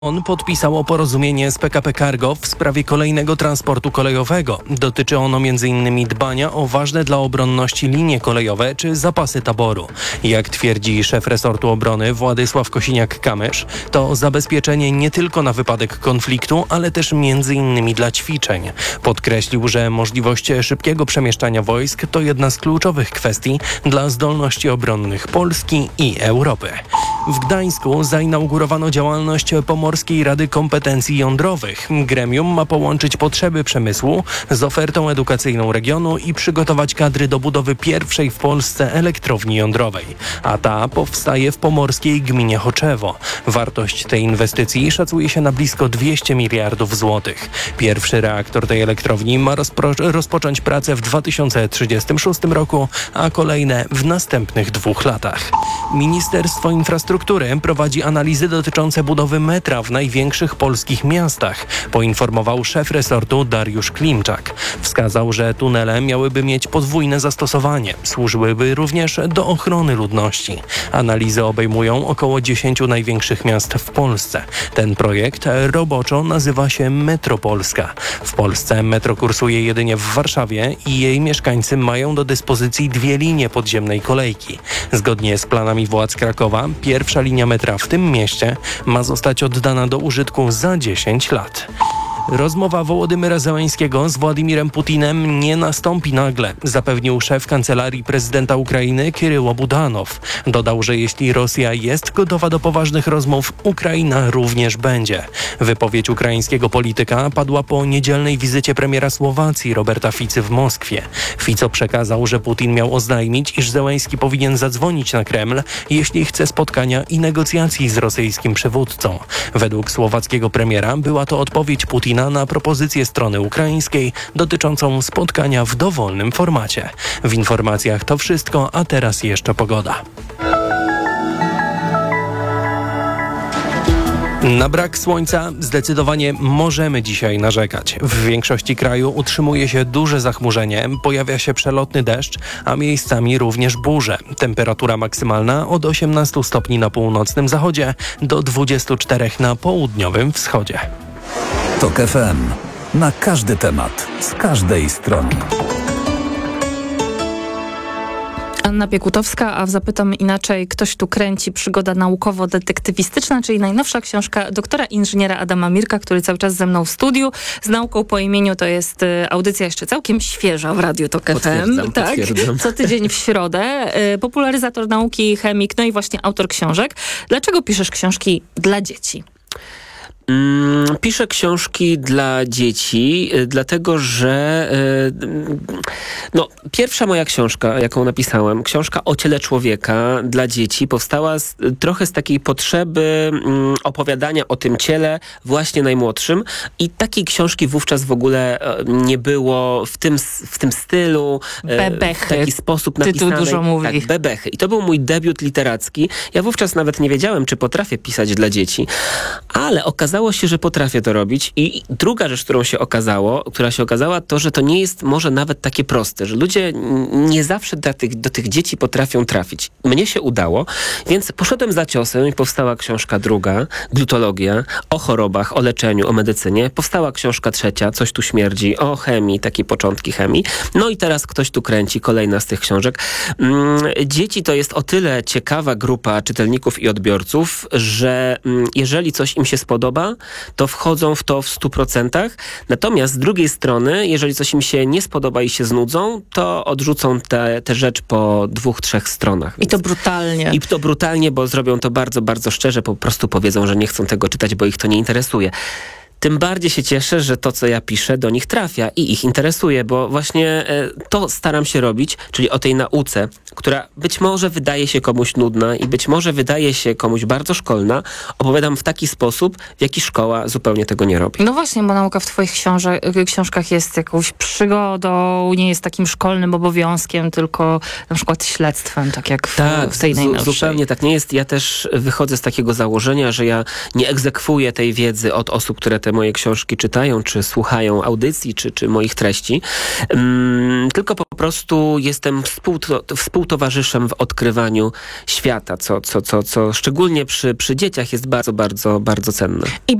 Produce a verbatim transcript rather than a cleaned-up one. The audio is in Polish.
On podpisało porozumienie z P K P Cargo w sprawie kolejnego transportu kolejowego. Dotyczy ono między innymi dbania o ważne dla obronności linie kolejowe czy zapasy taboru. Jak twierdzi szef resortu obrony Władysław Kosiniak-Kamysz, to zabezpieczenie nie tylko na wypadek konfliktu, ale też między innymi dla ćwiczeń. Podkreślił, że możliwość szybkiego przemieszczania wojsk to jedna z kluczowych kwestii dla zdolności obronnych Polski i Europy. W Gdańsku zainaugurowano działalność Pomorskiej Rady Kompetencji Jądrowych. Gremium ma połączyć potrzeby przemysłu z ofertą edukacyjną regionu i przygotować kadry do budowy pierwszej w Polsce elektrowni jądrowej. A ta powstaje w pomorskiej gminie Choczewo. Wartość tej inwestycji szacuje się na blisko dwieście miliardów złotych. Pierwszy reaktor tej elektrowni ma rozpro- rozpocząć pracę w dwa tysiące trzydziestym szóstym roku, a kolejne w następnych dwóch latach. Ministerstwo Infrastruktury prowadzi analizy dotyczące budowy metra w największych polskich miastach, poinformował szef resortu Dariusz Klimczak. Wskazał, że tunele miałyby mieć podwójne zastosowanie, służyłyby również do ochrony ludności. Analizy obejmują około dziesięciu największych miast w Polsce. Ten projekt roboczo nazywa się Metropolska. W Polsce metro kursuje jedynie w Warszawie i jej mieszkańcy mają do dyspozycji dwie linie podziemnej kolejki. Zgodnie z planami władz Krakowa, pierwsza linia metra w tym mieście ma zostać oddana do użytku za dziesięć lat. Rozmowa Wołodymyra Zełenskiego z Władimirem Putinem nie nastąpi nagle, zapewnił szef kancelarii prezydenta Ukrainy Kiryło Budanow. Dodał, że jeśli Rosja jest gotowa do poważnych rozmów, Ukraina również będzie. Wypowiedź ukraińskiego polityka padła po niedzielnej wizycie premiera Słowacji Roberta Ficy w Moskwie. Fico przekazał, że Putin miał oznajmić, iż Zełenski powinien zadzwonić na Kreml, jeśli chce spotkania i negocjacji z rosyjskim przywódcą. Według słowackiego premiera była to odpowiedź Putina na propozycję strony ukraińskiej dotyczącą spotkania w dowolnym formacie. W informacjach to wszystko, a teraz jeszcze pogoda. Na brak słońca zdecydowanie możemy dzisiaj narzekać. W większości kraju utrzymuje się duże zachmurzenie, pojawia się przelotny deszcz, a miejscami również burze. Temperatura maksymalna od osiemnastu stopni na północnym zachodzie do dwudziestu czterech na południowym wschodzie. TOK F M. Na każdy temat, z każdej strony. Anna Piekutowska, a w Zapytam Inaczej ktoś tu kręci, przygoda naukowo-detektywistyczna, czyli najnowsza książka doktora inżyniera Adama Mirka, który cały czas ze mną w studiu. Z nauką po imieniu to jest audycja jeszcze całkiem świeża w Radiu TOK F M. Tak, co tydzień w środę. Popularyzator nauki, chemik, no i właśnie autor książek. Dlaczego piszesz książki dla dzieci? Piszę książki dla dzieci, dlatego że no, pierwsza moja książka, jaką napisałem, książka o ciele człowieka dla dzieci, powstała z, trochę z takiej potrzeby um, opowiadania o tym ciele właśnie najmłodszym i takiej książki wówczas w ogóle nie było w tym, w tym stylu, Bebechy. w taki sposób napisanej. Tytuł dużo mówi. Tak, Bebechy. I to był mój debiut literacki. Ja wówczas nawet nie wiedziałem, czy potrafię pisać dla dzieci, ale okazało się, że potrafię to robić i druga rzecz, którą się okazało, która się okazała, to, że to nie jest może nawet takie proste, że ludzie nie zawsze do tych, do tych dzieci potrafią trafić. Mnie się udało, więc poszedłem za ciosem i powstała książka druga, Glutologia, o chorobach, o leczeniu, o medycynie. Powstała książka trzecia, Coś tu śmierdzi, o chemii, takie początki chemii. No i teraz Ktoś tu kręci, kolejna z tych książek. Dzieci to jest o tyle ciekawa grupa czytelników i odbiorców, że jeżeli coś im się spodoba, to wchodzą w to w stu procentach. Natomiast z drugiej strony, jeżeli coś im się nie spodoba i się znudzą, to odrzucą tę rzecz po dwóch, trzech stronach. I to brutalnie. I to brutalnie, bo zrobią to bardzo, bardzo szczerze. Po prostu powiedzą, że nie chcą tego czytać, bo ich to nie interesuje. Tym bardziej się cieszę, że to, co ja piszę, do nich trafia i ich interesuje, bo właśnie e, to staram się robić, czyli o tej nauce, która być może wydaje się komuś nudna i być może wydaje się komuś bardzo szkolna, opowiadam w taki sposób, w jaki szkoła zupełnie tego nie robi. No właśnie, bo nauka w twoich książek, książkach jest jakąś przygodą, nie jest takim szkolnym obowiązkiem, tylko na przykład śledztwem, tak jak w, tak, w tej najnowszej. Zupełnie tak nie jest. Ja też wychodzę z takiego założenia, że ja nie egzekwuję tej wiedzy od osób, które tę te moje książki czytają, czy słuchają audycji, czy, czy moich treści, um, tylko po prostu jestem współto, współtowarzyszem w odkrywaniu świata, co, co, co, co szczególnie przy, przy dzieciach jest bardzo, bardzo, bardzo cenne. I